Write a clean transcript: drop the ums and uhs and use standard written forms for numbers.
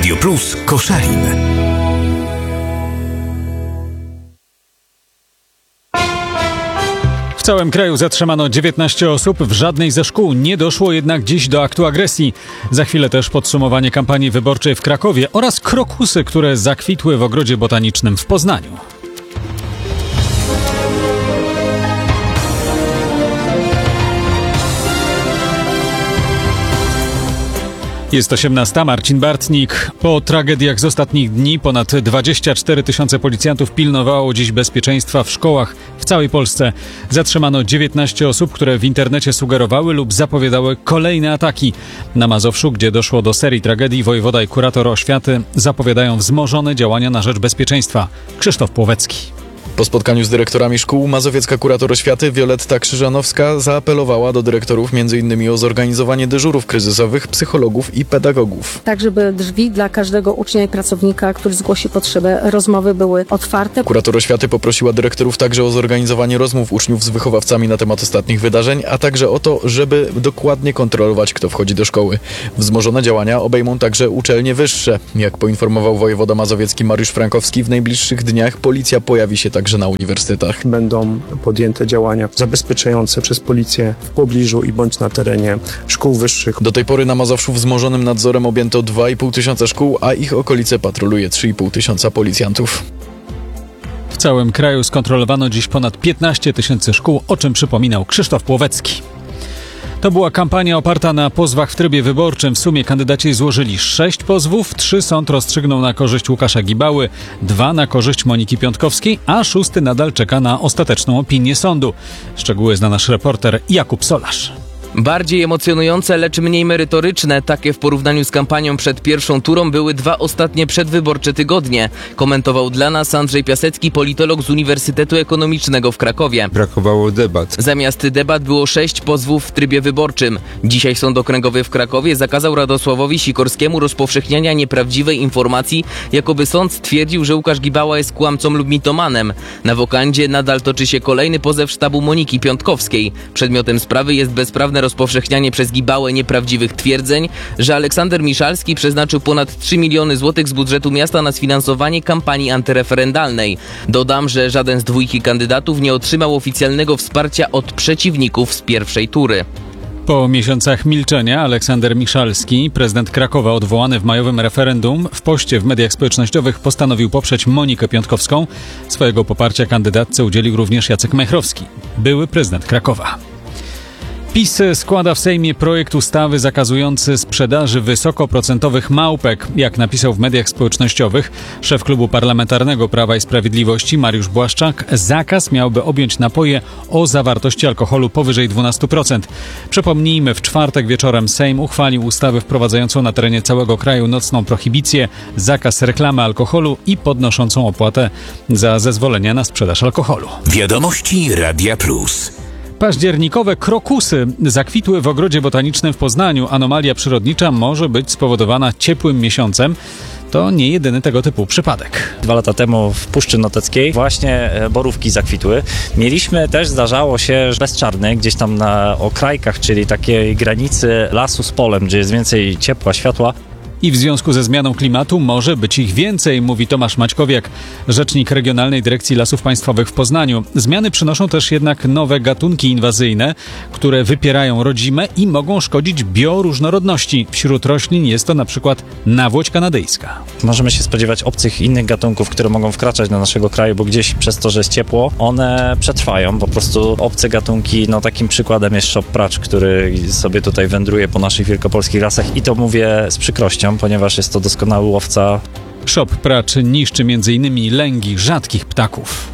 Radio Plus Koszalin. W całym kraju zatrzymano 19 osób, w żadnej ze szkół nie doszło jednak dziś do aktu agresji. Za chwilę też podsumowanie kampanii wyborczej w Krakowie oraz krokusy, które zakwitły w Ogrodzie Botanicznym w Poznaniu. Jest 18, Marcin Bartnik. Po tragediach z ostatnich dni ponad 24 000 policjantów pilnowało dziś bezpieczeństwa w szkołach w całej Polsce. Zatrzymano 19 osób, które w internecie sugerowały lub zapowiadały kolejne ataki. Na Mazowszu, gdzie doszło do serii tragedii, wojewoda i kurator oświaty zapowiadają wzmożone działania na rzecz bezpieczeństwa. Krzysztof Płowecki. Po spotkaniu z dyrektorami szkół mazowiecka kurator oświaty Wioletta Krzyżanowska zaapelowała do dyrektorów m.in. o zorganizowanie dyżurów kryzysowych, psychologów i pedagogów. Tak, żeby drzwi dla każdego ucznia i pracownika, który zgłosi potrzebę rozmowy, były otwarte. Kurator oświaty poprosiła dyrektorów także o zorganizowanie rozmów uczniów z wychowawcami na temat ostatnich wydarzeń, a także o to, żeby dokładnie kontrolować, kto wchodzi do szkoły. Wzmożone działania obejmą także uczelnie wyższe. Jak poinformował wojewoda mazowiecki Mariusz Frankowski, w najbliższych dniach policja pojawi się także na uniwersytetach. Będą podjęte działania zabezpieczające przez policję w pobliżu i bądź na terenie szkół wyższych. Do tej pory na Mazowszu wzmożonym nadzorem objęto 2500 szkół, a ich okolice patroluje 3500 policjantów. W całym kraju skontrolowano dziś ponad 15 000 szkół, o czym przypominał Krzysztof Płowecki. To była kampania oparta na pozwach w trybie wyborczym. W sumie kandydaci złożyli 6 pozwów, 3 sąd rozstrzygnął na korzyść Łukasza Gibały, 2 na korzyść Moniki Piątkowskiej, a 6 nadal czeka na ostateczną opinię sądu. Szczegóły zna nasz reporter Jakub Solarz. Bardziej emocjonujące, lecz mniej merytoryczne. Takie w porównaniu z kampanią przed pierwszą turą były 2 ostatnie przedwyborcze tygodnie. Komentował dla nas Andrzej Piasecki, politolog z Uniwersytetu Ekonomicznego w Krakowie. Brakowało debat. Zamiast debat było 6 pozwów w trybie wyborczym. Dzisiaj Sąd Okręgowy w Krakowie zakazał Radosławowi Sikorskiemu rozpowszechniania nieprawdziwej informacji, jakoby sąd stwierdził, że Łukasz Gibała jest kłamcą lub mitomanem. Na wokandzie nadal toczy się kolejny pozew sztabu Moniki Piątkowskiej. Przedmiotem sprawy jest bezprawne rozpowszechnianie przez Gibałę nieprawdziwych twierdzeń, że Aleksander Miszalski przeznaczył ponad 3 miliony złotych z budżetu miasta na sfinansowanie kampanii antyreferendalnej. Dodam, że żaden z dwójki kandydatów nie otrzymał oficjalnego wsparcia od przeciwników z pierwszej tury. Po miesiącach milczenia Aleksander Miszalski, prezydent Krakowa odwołany w majowym referendum, w poście w mediach społecznościowych postanowił poprzeć Monikę Piątkowską. Swojego poparcia kandydatce udzielił również Jacek Majchrowski, były prezydent Krakowa. PiS składa w Sejmie projekt ustawy zakazujący sprzedaży wysokoprocentowych małpek. Jak napisał w mediach społecznościowych szef klubu parlamentarnego Prawa i Sprawiedliwości Mariusz Błaszczak, zakaz miałby objąć napoje o zawartości alkoholu powyżej 12%. Przypomnijmy, w czwartek wieczorem Sejm uchwalił ustawę wprowadzającą na terenie całego kraju nocną prohibicję, zakaz reklamy alkoholu i podnoszącą opłatę za zezwolenia na sprzedaż alkoholu. Wiadomości Radia Plus. Październikowe krokusy zakwitły w Ogrodzie Botanicznym w Poznaniu. Anomalia przyrodnicza może być spowodowana ciepłym miesiącem. To nie jedyny tego typu przypadek. 2 lata temu w Puszczy Noteckiej właśnie borówki zakwitły. Mieliśmy też, zdarzało się, bezczarny gdzieś tam na okrajkach, czyli takiej granicy lasu z polem, gdzie jest więcej ciepła, światła. I w związku ze zmianą klimatu może być ich więcej, mówi Tomasz Maćkowiak, rzecznik Regionalnej Dyrekcji Lasów Państwowych w Poznaniu. Zmiany przynoszą też jednak nowe gatunki inwazyjne, które wypierają rodzime i mogą szkodzić bioróżnorodności. Wśród roślin jest to na przykład nawłoć kanadyjska. Możemy się spodziewać obcych innych gatunków, które mogą wkraczać do naszego kraju, bo gdzieś przez to, że jest ciepło, one przetrwają. Po prostu obce gatunki, takim przykładem jest szop-pracz, który sobie tutaj wędruje po naszych wielkopolskich lasach i to mówię z przykrością, ponieważ jest to doskonały łowca. Szop-pracz niszczy m.in. lęgi rzadkich ptaków.